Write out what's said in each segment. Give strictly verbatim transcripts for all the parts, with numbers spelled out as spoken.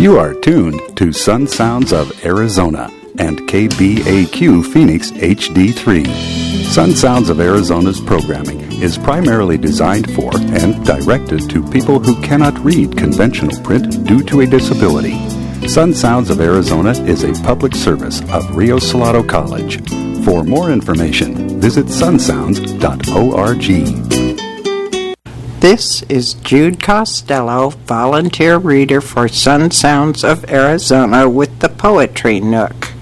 You are tuned to Sun Sounds of Arizona and K B A Q Phoenix H D three. Sun Sounds of Arizona's programming is primarily designed for and directed to people who cannot read conventional print due to a disability. Sun Sounds of Arizona is a public service of Rio Salado College. For more information, visit sun sounds dot org. This is Jude Costello, volunteer reader for Sun Sounds of Arizona with the Poetry Nook.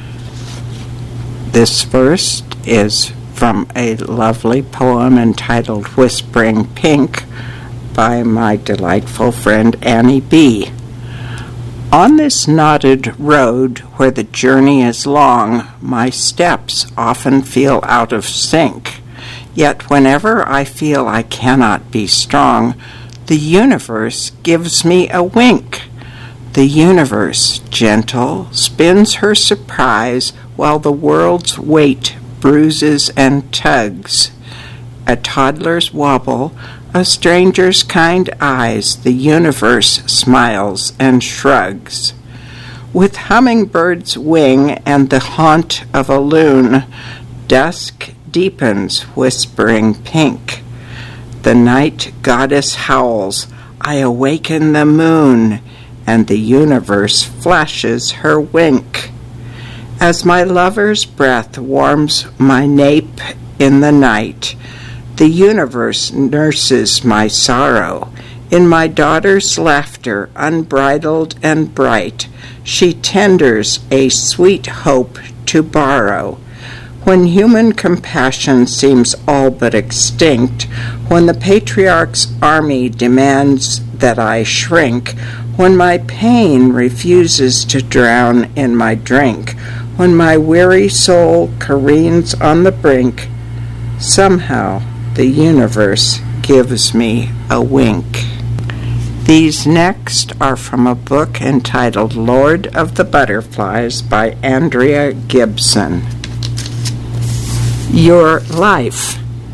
This verse is from a lovely poem entitled Whispering Pink by my delightful friend Annie B. On this knotted road where the journey is long, my steps often feel out of sync. Yet whenever I feel I cannot be strong, the universe gives me a wink. The universe, gentle, spins her surprise while the world's weight bruises and tugs. A toddler's wobble, a stranger's kind eyes, the universe smiles and shrugs. With hummingbird's wing and the haunt of a loon, dusk deepens, whispering pink. The night goddess howls, I awaken the moon, and the universe flashes her wink. As my lover's breath warms my nape in the night, the universe nurses my sorrow. In my daughter's laughter, unbridled and bright, she tenders a sweet hope to borrow. When human compassion seems all but extinct, when the patriarch's army demands that I shrink, when my pain refuses to drown in my drink, when my weary soul careens on the brink, somehow the universe gives me a wink. These next are from a book entitled Lord of the Butterflies by Andrea Gibson. Your life.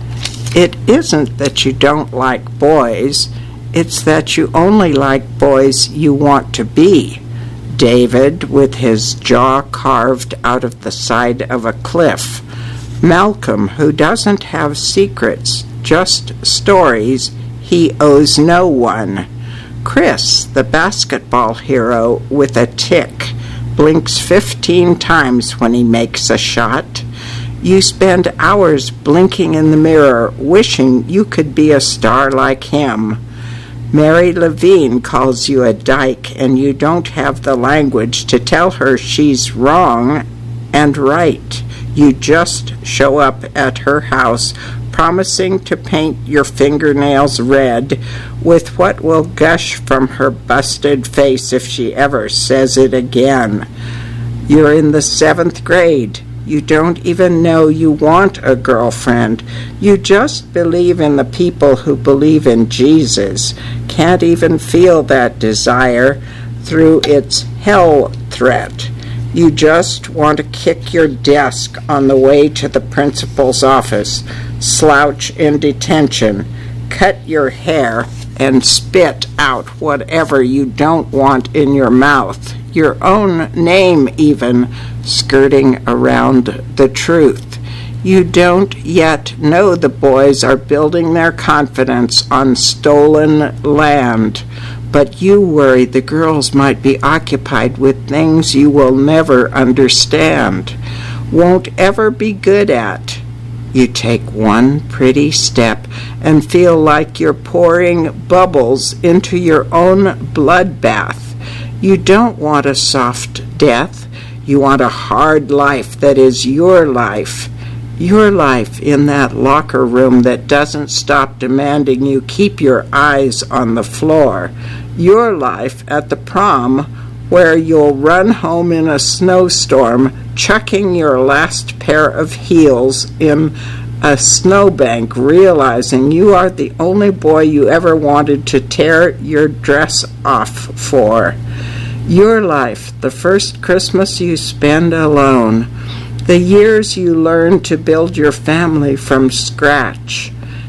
It isn't that you don't like boys, it's that you only like boys you want to be. David, with his jaw carved out of the side of a cliff. Malcolm, who doesn't have secrets, just stories he owes no one. Chris, the basketball hero with a tick, blinks fifteen times when he makes a shot. You spend hours blinking in the mirror, wishing you could be a star like him. Mary Levine calls you a dyke, and you don't have the language to tell her she's wrong and right. You just show up at her house, promising to paint your fingernails red with what will gush from her busted face if she ever says it again. You're in the seventh grade. You don't even know you want a girlfriend. You just believe in the people who believe in Jesus. Can't even feel that desire through its hell threat. You just want to kick your desk on the way to the principal's office, slouch in detention, cut your hair, and spit out whatever you don't want in your mouth. Your own name even, skirting around the truth. You don't yet know the boys are building their confidence on stolen land, but you worry the girls might be occupied with things you will never understand, won't ever be good at. You take one pretty step and feel like you're pouring bubbles into your own bloodbath. You don't want a soft death. You want a hard life that is your life. Your life in that locker room that doesn't stop demanding you keep your eyes on the floor. Your life at the prom where you'll run home in a snowstorm, chucking your last pair of heels in a snowbank, realizing you are the only boy you ever wanted to tear your dress off for. Your life, the first Christmas you spend alone, the years you learn to build your family from scratch,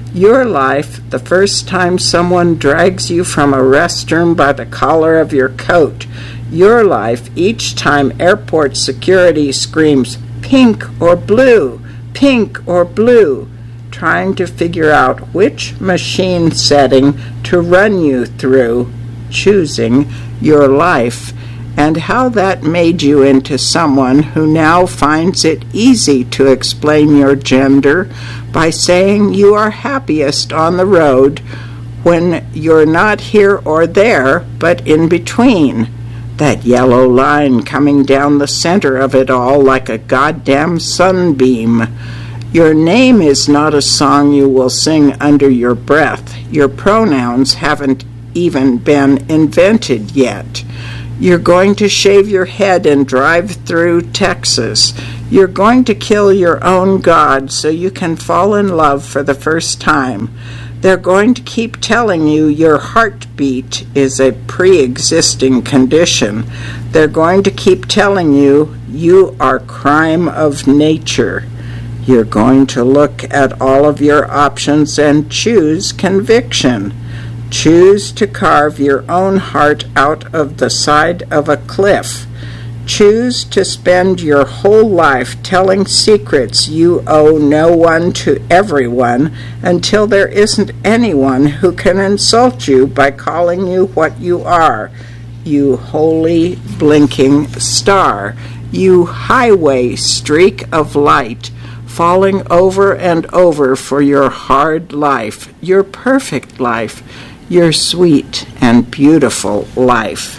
Your life, the first time someone drags you from a restroom by the collar of your coat. Your life, each time airport security screams, pink or blue, pink or blue, trying to figure out which machine setting to run you through, choosing your life, and how that made you into someone who now finds it easy to explain your gender by saying you are happiest on the road when you're not here or there, but in between. That yellow line coming down the center of it all like a goddamn sunbeam. Your name is not a song you will sing under your breath. Your pronouns haven't even been invented yet. You're going to shave your head and drive through Texas. You're going to kill your own God so you can fall in love for the first time. They're going to keep telling you your heartbeat is a pre-existing condition. They're going to keep telling you you are crime of nature. You're going to look at all of your options and choose conviction. Choose to carve your own heart out of the side of a cliff. Choose to spend your whole life telling secrets you owe no one to everyone until there isn't anyone who can insult you by calling you what you are, you holy blinking star, you highway streak of light, falling over and over for your hard life, your perfect life, your sweet and beautiful life.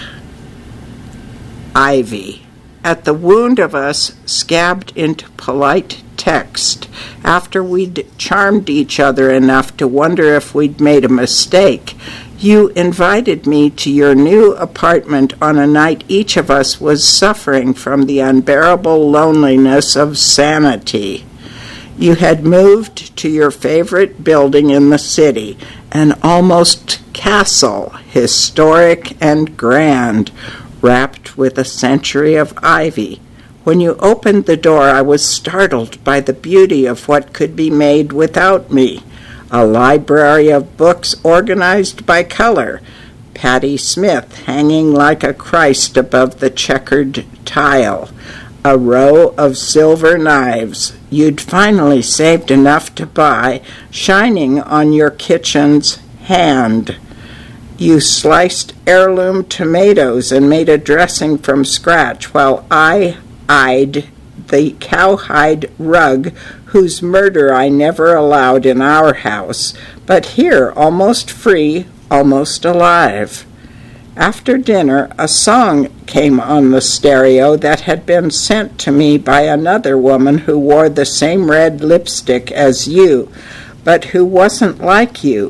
Ivy. At the wound of us scabbed into polite text, after we'd charmed each other enough to wonder if we'd made a mistake, you invited me to your new apartment on a night each of us was suffering from the unbearable loneliness of sanity. You had moved to your favorite building in the city, an almost castle, historic and grand, wrapped with a century of ivy. When you opened the door, I was startled by the beauty of what could be made without me. A library of books organized by color, Patti Smith hanging like a Christ above the checkered tile, a row of silver knives you'd finally saved enough to buy, shining on your kitchen's hand. You sliced heirloom tomatoes and made a dressing from scratch while I eyed the cowhide rug whose murder I never allowed in our house, but here, almost free, almost alive. After dinner, a song came on the stereo that had been sent to me by another woman who wore the same red lipstick as you, but who wasn't like you.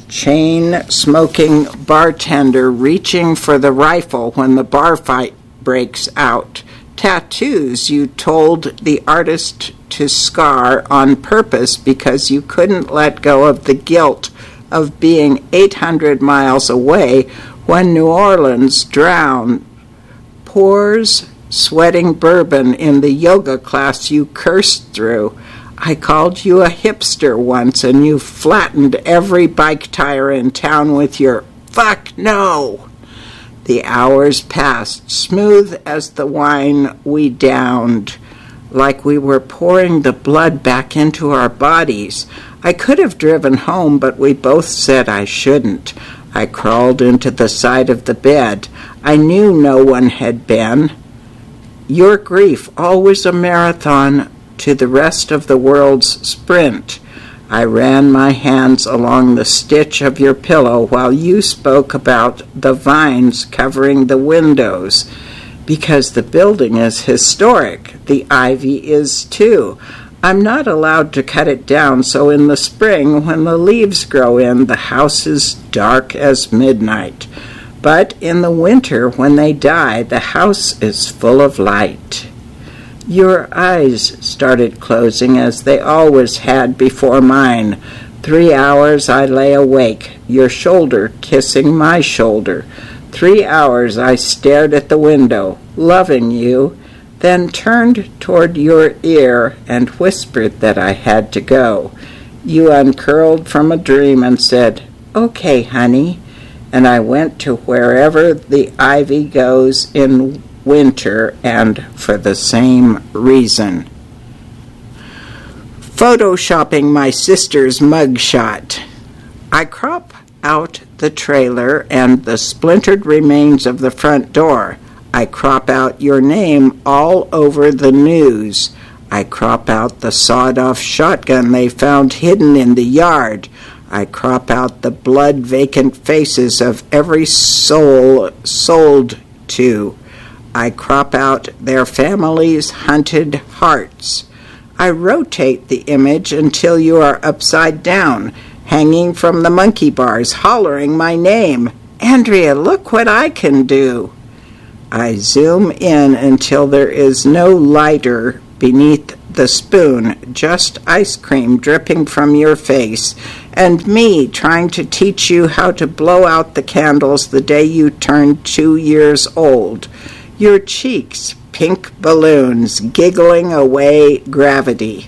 Chain-smoking bartender reaching for the rifle when the bar fight breaks out. Tattoos you told the artist to scar on purpose because you couldn't let go of the guilt of being eight hundred miles away when New Orleans drowned. Pores sweating bourbon in the yoga class you cursed through. I called you a hipster once, and you flattened every bike tire in town with your "fuck no." The hours passed, smooth as the wine we downed, like we were pouring the blood back into our bodies. I could have driven home, but we both said I shouldn't. I crawled into the side of the bed. I knew no one had been. Your grief, always a marathon to the rest of the world's sprint. I ran my hands along the stitch of your pillow while you spoke about the vines covering the windows. Because the building is historic, the ivy is too. I'm not allowed to cut it down, so in the spring, when the leaves grow in, the house is dark as midnight. But in the winter, when they die, the house is full of light. Your eyes started closing as they always had before mine. Three hours I lay awake, your shoulder kissing my shoulder. Three hours I stared at the window, loving you, then turned toward your ear and whispered that I had to go. You uncurled from a dream and said, "Okay, honey," and I went to wherever the ivy goes in winter, and for the same reason. Photoshopping my sister's mugshot. I crop out the trailer and the splintered remains of the front door. I crop out your name all over the news. I crop out the sawed-off shotgun they found hidden in the yard. I crop out the blood-vacant faces of every soul sold to. I crop out their families' hunted hearts. I rotate the image until you are upside down, hanging from the monkey bars, hollering my name. "Andrea, look what I can do." I zoom in until there is no lighter beneath the spoon, just ice cream dripping from your face, and me trying to teach you how to blow out the candles the day you turned two years old. Your cheeks, pink balloons, giggling away gravity.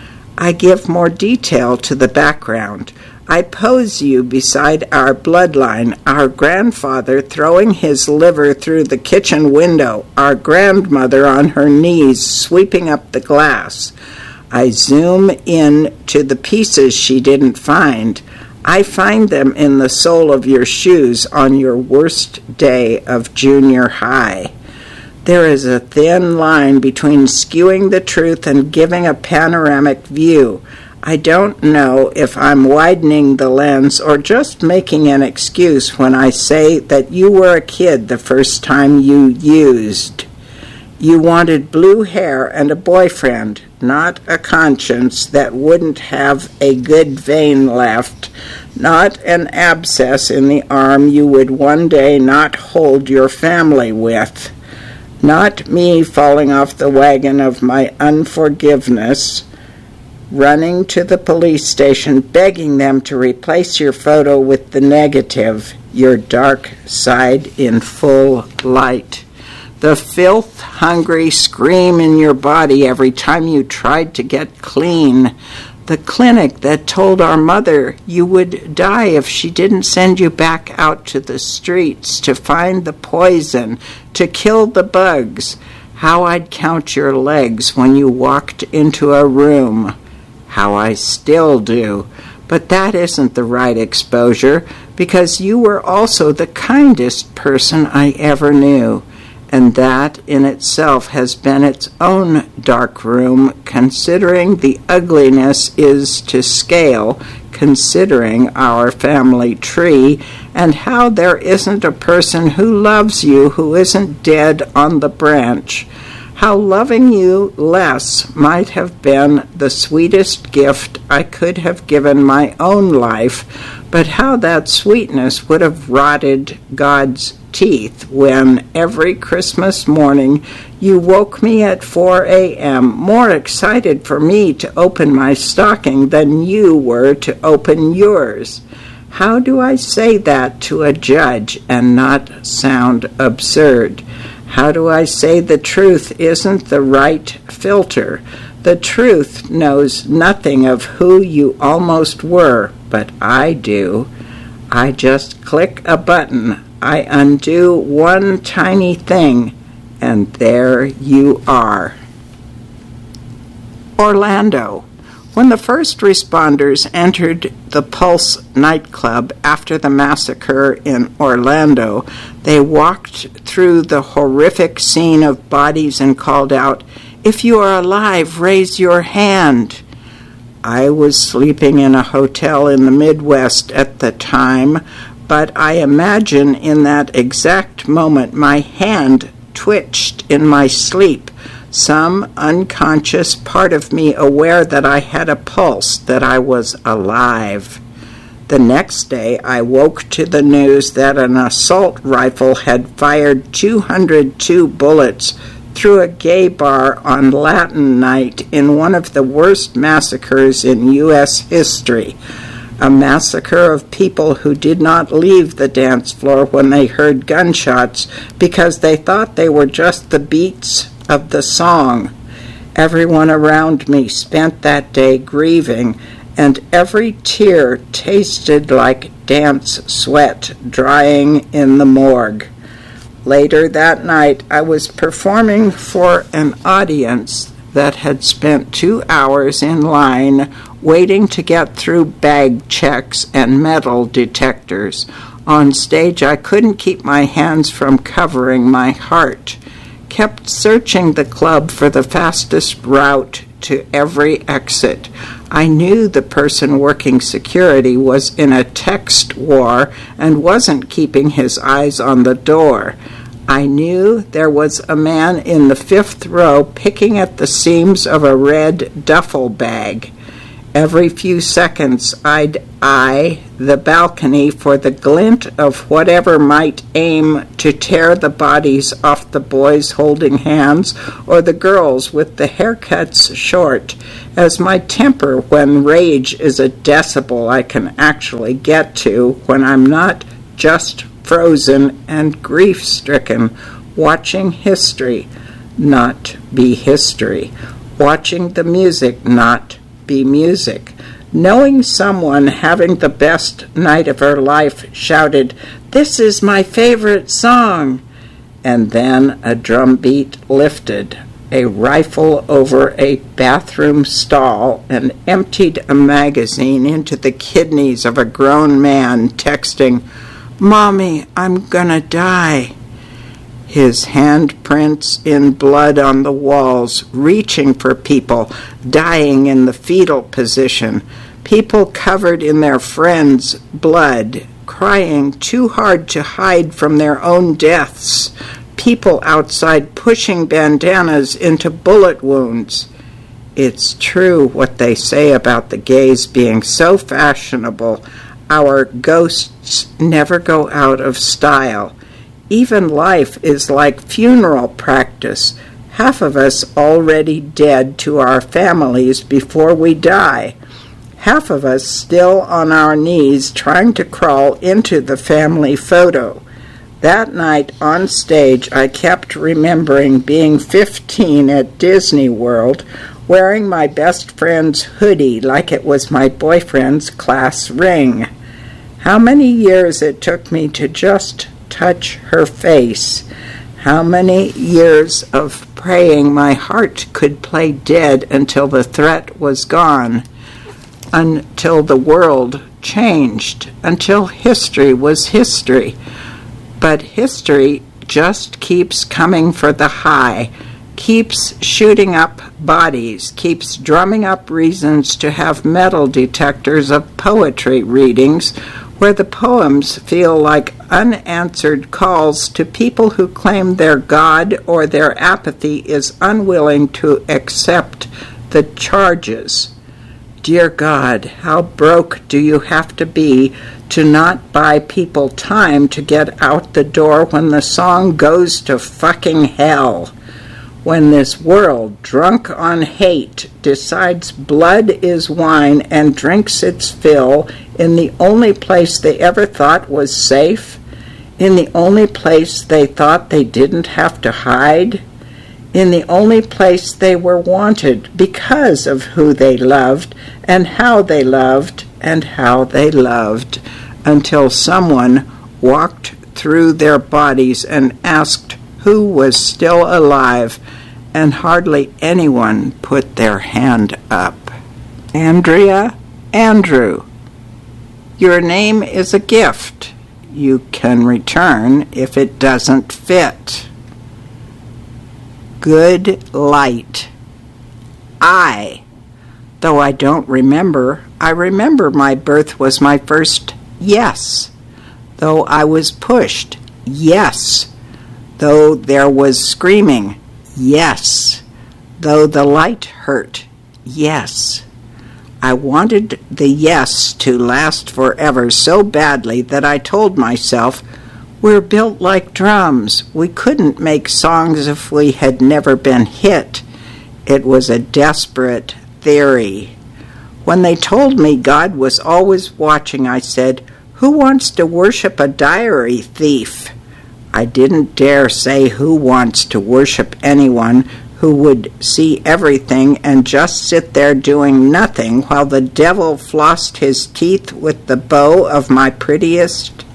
I give more detail to the background. I pose you beside our bloodline, our grandfather throwing his liver through the kitchen window, our grandmother on her knees sweeping up the glass. I zoom in to the pieces she didn't find. I find them in the sole of your shoes on your worst day of junior high. There is a thin line between skewing the truth and giving a panoramic view. I don't know if I'm widening the lens or just making an excuse when I say that you were a kid the first time you used. You wanted blue hair and a boyfriend, not a conscience that wouldn't have a good vein left, not an abscess in the arm you would one day not hold your family with. Not me falling off the wagon of my unforgiveness, running to the police station, begging them to replace your photo with the negative, your dark side in full light. The filth-hungry scream in your body every time you tried to get clean. The clinic that told our mother you would die if she didn't send you back out to the streets to find the poison, to kill the bugs. How I'd count your legs when you walked into a room. How I still do. But that isn't the right exposure, because you were also the kindest person I ever knew. And that in itself has been its own dark room, considering the ugliness is to scale, considering our family tree, and how there isn't a person who loves you who isn't dead on the branch. How loving you less might have been the sweetest gift I could have given my own life, but how that sweetness would have rotted God's teeth when every Christmas morning you woke me at four a.m. more excited for me to open my stocking than you were to open yours. How do I say that to a judge and not sound absurd? How do I say the truth isn't the right filter? The truth knows nothing of who you almost were, but I do. I just click a button. I undo one tiny thing, and there you are. Orlando. When the first responders entered the Pulse nightclub after the massacre in Orlando, they walked through the horrific scene of bodies and called out, "If you are alive, raise your hand." I was sleeping in a hotel in the Midwest at the time, but I imagine in that exact moment my hand twitched in my sleep, some unconscious part of me aware that I had a pulse, that I was alive. The next day I woke to the news that an assault rifle had fired two hundred two bullets through a gay bar on Latin night in one of the worst massacres in U S history. A massacre of people who did not leave the dance floor when they heard gunshots because they thought they were just the beats of the song. Everyone around me spent that day grieving, and every tear tasted like dance sweat drying in the morgue. Later that night, I was performing for an audience that had spent two hours in line waiting to get through bag checks and metal detectors. On stage, I couldn't keep my hands from covering my heart. Kept searching the club for the fastest route to every exit. I knew the person working security was in a text war and wasn't keeping his eyes on the door. I knew there was a man in the fifth row picking at the seams of a red duffel bag. Every few seconds I'd eye the balcony for the glint of whatever might aim to tear the bodies off the boys holding hands or the girls with the haircuts short, as my temper when rage is a decibel I can actually get to when I'm not just frozen and grief-stricken, watching history not be history, watching the music not be music. Knowing someone having the best night of her life shouted, "This is my favorite song," and then a drum beat lifted, a rifle over a bathroom stall, and emptied a magazine into the kidneys of a grown man texting, "Mommy, I'm gonna die." His handprints in blood on the walls, reaching for people, dying in the fetal position, people covered in their friends' blood, crying too hard to hide from their own deaths, people outside pushing bandanas into bullet wounds. It's true what they say about the gays being so fashionable. Our ghosts never go out of style. Even life is like funeral practice. Half of us already dead to our families before we die. Half of us still on our knees trying to crawl into the family photo. That night on stage, I kept remembering being fifteen at Disney World, wearing my best friend's hoodie like it was my boyfriend's class ring. How many years it took me to just touch her face. How many years of praying my heart could play dead until the threat was gone, until the world changed, until history was history. But history just keeps coming for the high, keeps shooting up bodies, keeps drumming up reasons to have metal detectors of poetry readings where the poems feel like unanswered calls to people who claim their God or their apathy is unwilling to accept the charges. Dear God, how broke do you have to be to not buy people time to get out the door when the song goes to fucking hell? When this world, drunk on hate, decides blood is wine and drinks its fill in the only place they ever thought was safe, in the only place they thought they didn't have to hide, in the only place they were wanted because of who they loved and how they loved and how they loved, until someone walked through their bodies and asked who was still alive, and hardly anyone put their hand up. Andrea, Andrew, your name is a gift you can return if it doesn't fit. Good light. I, though I don't remember, I remember my birth was my first yes, though I was pushed, yes, though there was screaming, yes, though the light hurt, yes. I wanted the yes to last forever so badly that I told myself, we're built like drums. We couldn't make songs if we had never been hit. It was a desperate theory. When they told me God was always watching, I said, who wants to worship a diary thief? I didn't dare say who wants to worship anyone, who would see everything and just sit there doing nothing while the devil flossed his teeth with the bow of my prettiest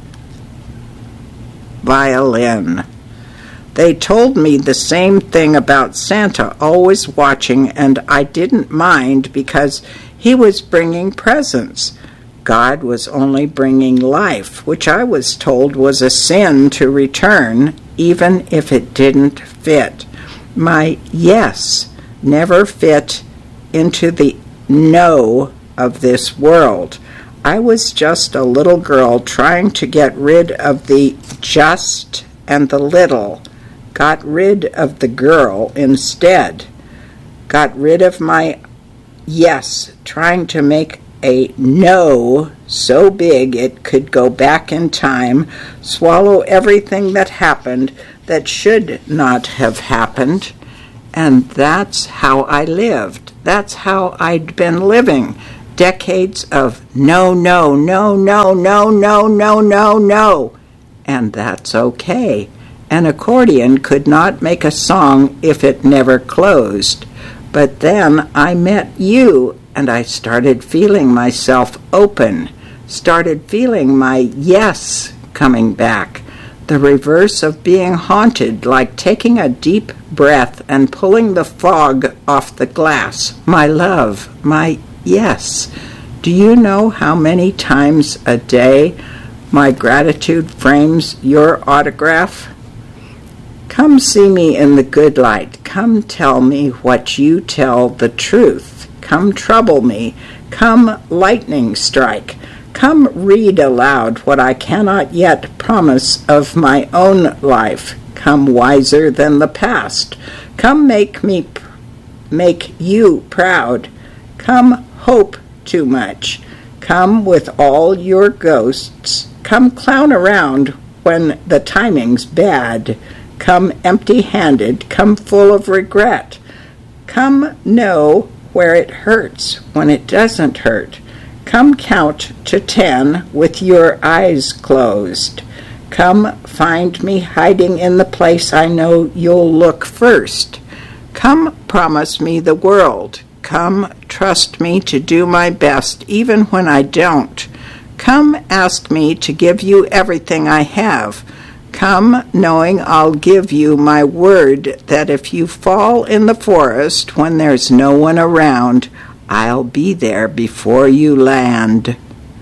violin. They told me the same thing about Santa always watching, and I didn't mind because he was bringing presents. God was only bringing life, which I was told was a sin to return, even if it didn't fit. My yes never fit into the no of this world. I was just a little girl trying to get rid of the just and the little. Got rid of the girl instead. Got rid of my yes, trying to make a no so big it could go back in time, swallow everything that happened that should not have happened. And that's how I lived. That's how I'd been living. Decades of no, no, no, no, no, no, no, no, no. And that's okay. An accordion could not make a song if it never closed. But then I met you, and I started feeling myself open, started feeling my yes coming back, the reverse of being haunted, like taking a deep breath and pulling the fog off the glass. My love, my yes. Do you know how many times a day my gratitude frames your autograph? Come see me in the good light. Come tell me what you tell the truth. Come trouble me. Come lightning strike. Come read aloud what I cannot yet promise of my own life. Come wiser than the past. Come make me pr- make you proud. Come hope too much. Come with all your ghosts. Come clown around when the timing's bad. Come empty-handed, come full of regret. Come know where it hurts when it doesn't hurt. Come count to ten with your eyes closed. Come find me hiding in the place I know you'll look first. Come promise me the world. Come trust me to do my best even when I don't. Come ask me to give you everything I have. Come knowing I'll give you my word that if you fall in the forest when there's no one around, I'll be there before you land.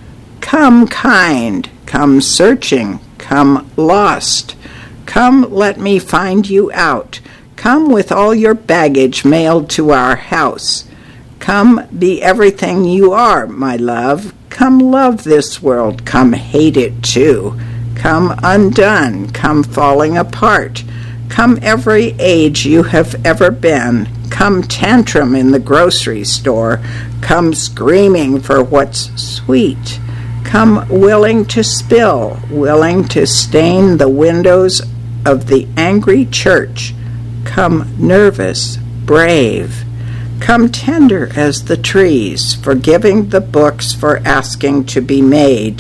Come kind, come searching, come lost. Come let me find you out. Come with all your baggage mailed to our house. Come be everything you are, my love. Come love this world, come hate it too. Come undone, come falling apart. Come every age you have ever been. Come tantrum in the grocery store. Come screaming for what's sweet. Come willing to spill, willing to stain the windows of the angry church. Come nervous, brave. Come tender as the trees, forgiving the books for asking to be made.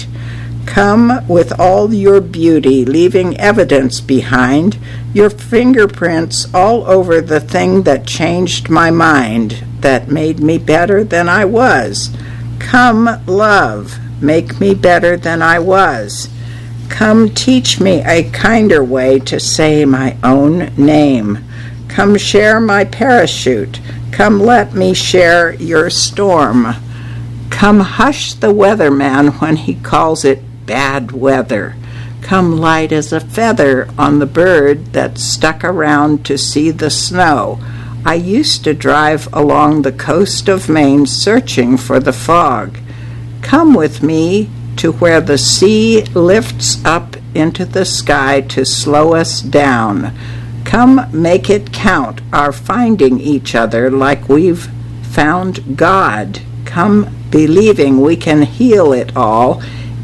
Come with all your beauty, leaving evidence behind, your fingerprints all over the thing that changed my mind, that made me better than I was. Come, love, make me better than I was. Come teach me a kinder way to say my own name. Come share my parachute. Come let me share your storm. Come hush the weatherman when he calls it bad weather. Come light as a feather on the bird that stuck around to see the snow. I used to drive along the coast of Maine searching for the fog. Come with me to where the sea lifts up into the sky to slow us down. Come make it count, our finding each other like we've found God. Come believing we can heal it all,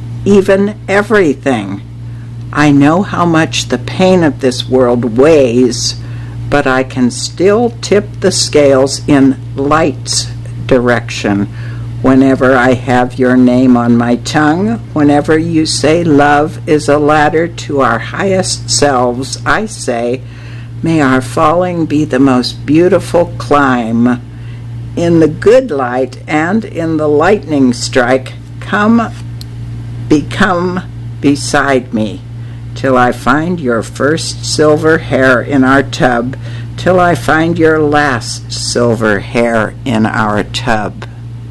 even everything. I know how much the pain of this world weighs, but I can still tip the scales in light's direction. Whenever I have your name on my tongue, whenever you say love is a ladder to our highest selves, I say, May our falling be the most beautiful climb. In the good light and in the lightning strike, come, become beside me, till I find your first silver hair in our tub, till I find your last silver hair in our tub.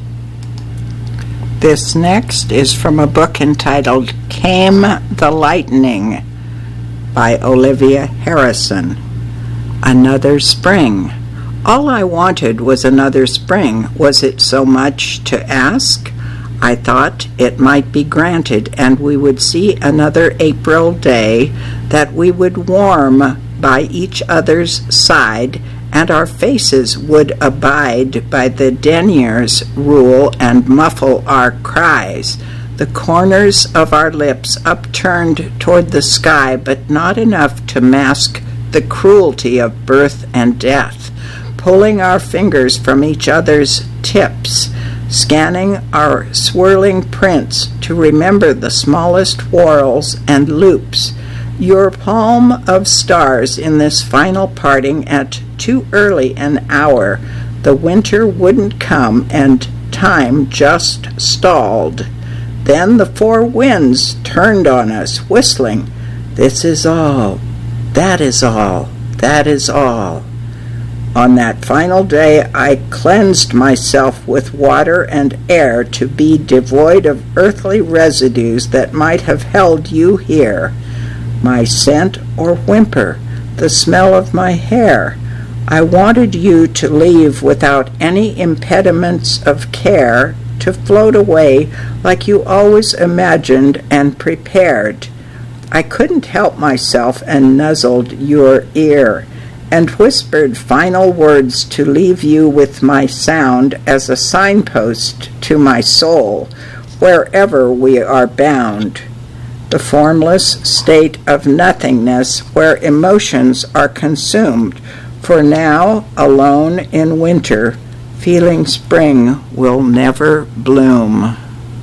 This next is from a book entitled Came the Lightning by Olivia Harrison. Another spring. All I wanted was another spring. Was it so much to ask? I thought it might be granted, and we would see another April day, that we would warm by each other's side, and our faces would abide by the denier's rule and muffle our cries, the corners of our lips upturned toward the sky, but not enough to mask the cruelty of birth and death, pulling our fingers from each other's tips, scanning our swirling prints to remember the smallest whorls and loops, your palm of stars in this final parting at too early an hour. The winter wouldn't come, and time just stalled. Then the four winds turned on us, whistling, "This is all, that is all, that is all." On that final day I cleansed myself with water and air to be devoid of earthly residues that might have held you here. My scent or whimper, the smell of my hair. I wanted you to leave without any impediments of care, to float away like you always imagined and prepared. I couldn't help myself and nuzzled your ear, and whispered final words to leave you with my sound as a signpost to my soul, wherever we are bound. The formless state of nothingness where emotions are consumed, for now, alone in winter, feeling spring will never bloom.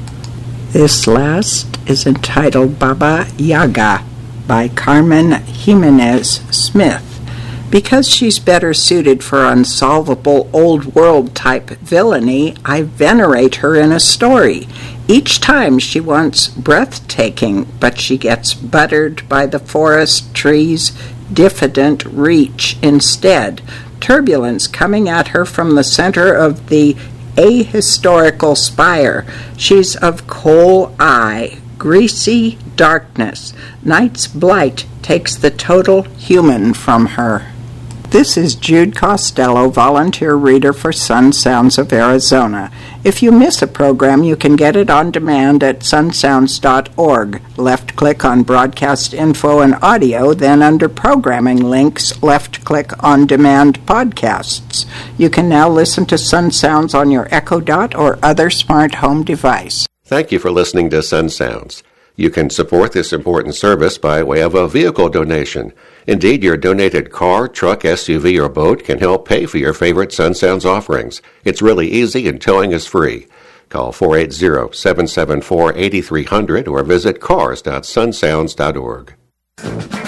This last is entitled Baba Yaga by Carmen Jimenez Smith. Because she's better suited for unsolvable old-world-type villainy, I venerate her in a story. Each time she wants breathtaking, but she gets buttered by the forest trees' diffident reach instead, turbulence coming at her from the center of the ahistorical spire. She's of coal eye, greasy darkness. Night's blight takes the total human from her. This is Jude Costello, volunteer reader for Sun Sounds of Arizona. If you miss a program, you can get it on demand at sun sounds dot org. Left-click on Broadcast Info and Audio, then under Programming Links, left-click on Demand Podcasts. You can now listen to Sun Sounds on your Echo Dot or other smart home device. Thank you for listening to Sun Sounds. You can support this important service by way of a vehicle donation. Indeed, your donated car, truck, S U V, or boat can help pay for your favorite Sun Sounds offerings. It's really easy and towing is free. Call four eight zero, seven seven four, eight three zero zero or visit cars dot sun sounds dot org.